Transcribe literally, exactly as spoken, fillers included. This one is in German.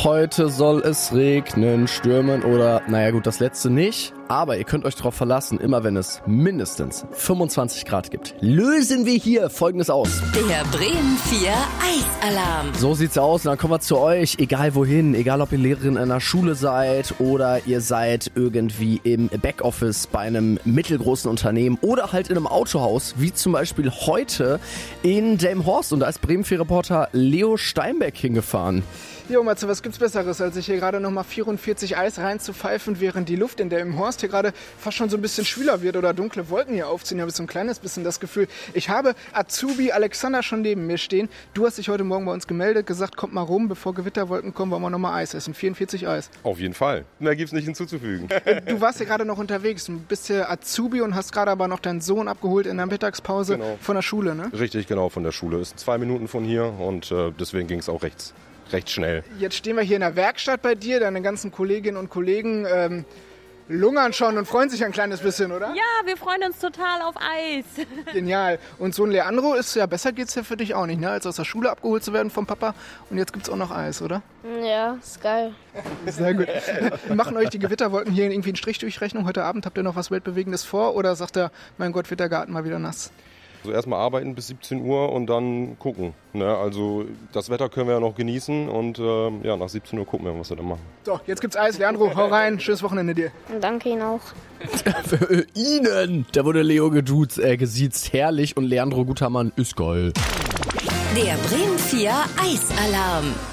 Heute soll es regnen, stürmen oder, naja gut, das letzte nicht. Aber ihr könnt euch darauf verlassen, immer wenn es mindestens fünfundzwanzig Grad gibt, lösen wir hier Folgendes aus. Der Bremen vier Eisalarm. So sieht's aus und dann kommen wir zu euch, egal wohin, egal ob ihr Lehrerin in einer Schule seid oder ihr seid irgendwie im Backoffice bei einem mittelgroßen Unternehmen oder halt in einem Autohaus, wie zum Beispiel heute in Delmenhorst. Und da ist Bremen vier Reporter Leo Steinbeck hingefahren. Jo, Matze, was gibt's Besseres, als sich hier gerade nochmal vierundvierzig Eis reinzupfeifen, während die Luft in Delmenhorst hier gerade fast schon so ein bisschen schwüler wird oder dunkle Wolken hier aufziehen. Ich habe so ein kleines bisschen das Gefühl, ich habe Azubi Alexander schon neben mir stehen. Du hast dich heute Morgen bei uns gemeldet, gesagt, kommt mal rum, bevor Gewitterwolken kommen, wollen wir nochmal Eis essen. vierundvierzig Eis. Auf jeden Fall. Mehr gibt's nicht hinzuzufügen. Du warst ja gerade noch unterwegs. Du bist ja Azubi und hast gerade aber noch deinen Sohn abgeholt in der Mittagspause Genau. von der Schule, ne? Richtig, genau, von der Schule. Ist zwei Minuten von hier und äh, deswegen ging's auch recht, recht schnell. Jetzt stehen wir hier in der Werkstatt bei dir. Deine ganzen Kolleginnen und Kollegen ähm, lungern schon und freuen sich ein kleines bisschen, oder? Ja, wir freuen uns total auf Eis. Genial. Und so ein Leandro ist ja, besser geht's ja für dich auch nicht, ne? Als aus der Schule abgeholt zu werden vom Papa. Und jetzt gibt's auch noch Eis, oder? Ja, ist geil. Sehr gut. Machen euch die Gewitterwolken hier irgendwie einen Strich durch Rechnung? Heute Abend habt ihr noch was Weltbewegendes vor? Oder sagt er, mein Gott, wird der Garten mal wieder nass? Also erstmal arbeiten bis siebzehn Uhr und dann gucken. Ne? Also das Wetter können wir ja noch genießen und äh, ja, nach siebzehn Uhr gucken wir, was wir dann machen. So, jetzt gibt's Eis. Leandro, hau rein. Schönes Wochenende dir. Danke Ihnen auch. Für Ihnen! Da wurde Leo geduzt, äh, gesiezt. Herrlich und Leandro Gutermann ist geil. Der Bremen vier Eisalarm.